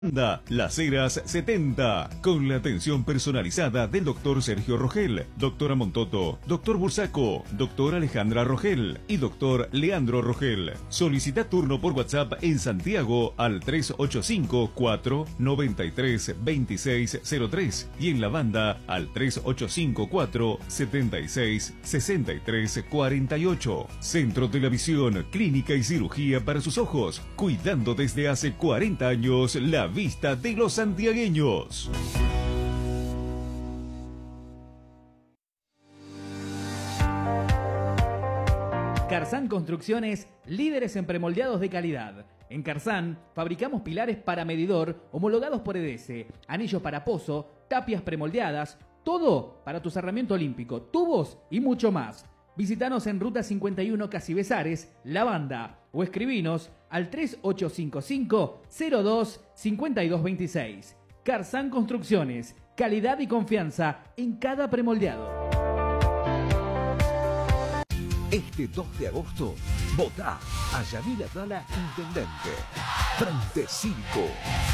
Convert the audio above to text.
Las Heras 70, con la atención personalizada del doctor Sergio Rogel, doctora Montoto, doctor Bursaco, doctora Alejandra Rogel y doctor Leandro Rogel. Solicita turno por WhatsApp en Santiago al 385-493-2603 y en la banda al 385-476-6348. Centro de la Visión, Clínica y Cirugía para sus ojos, cuidando desde hace 40 años la vista de los santiagueños. Carzán Construcciones, líderes en premoldeados de calidad. En Carzán fabricamos pilares para medidor homologados por EDESE, anillos para pozo, tapias premoldeadas, todo para tu cerramiento olímpico, tubos y mucho más. Visítanos en Ruta 51 Casi Besares, La Banda, o escribinos al 3855-02-5226. Carzán Construcciones, calidad y confianza en cada premoldeado. Este 2 de agosto, votá a Yamil Abdala Intendente. Frente Cívico.